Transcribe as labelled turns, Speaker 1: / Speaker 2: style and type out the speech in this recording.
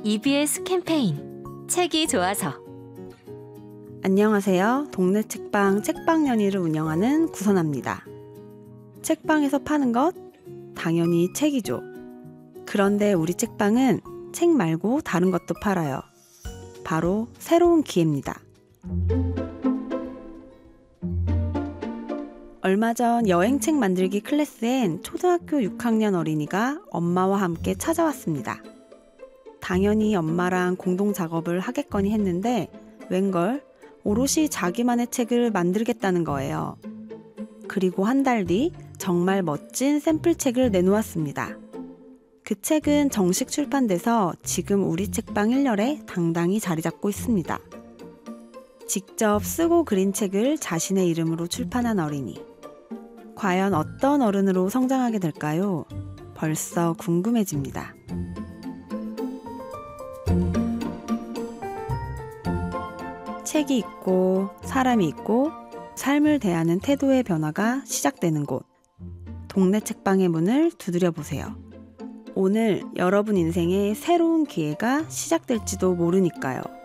Speaker 1: EBS 캠페인 책이 좋아서.
Speaker 2: 안녕하세요. 동네 책방 책방연희를 운영하는 구선아입니다. 책방에서 파는 것? 당연히 책이죠. 그런데 우리 책방은 책 말고 다른 것도 팔아요. 바로 새로운 기회입니다. 얼마 전 여행책 만들기 클래스엔 초등학교 6학년 어린이가 엄마와 함께 찾아왔습니다. 당연히 엄마랑 공동 작업을 하겠거니 했는데 웬걸 오롯이 자기만의 책을 만들겠다는 거예요. 그리고 한 달 뒤 정말 멋진 샘플책을 내놓았습니다. 그 책은 정식 출판돼서 지금 우리 책방 1열에 당당히 자리 잡고 있습니다. 직접 쓰고 그린 책을 자신의 이름으로 출판한 어린이. 과연 어떤 어른으로 성장하게 될까요? 벌써 궁금해집니다. 책이 있고 사람이 있고 삶을 대하는 태도의 변화가 시작되는 곳. 동네 책방의 문을 두드려 보세요. 오늘 여러분 인생에 새로운 기회가 시작될지도 모르니까요.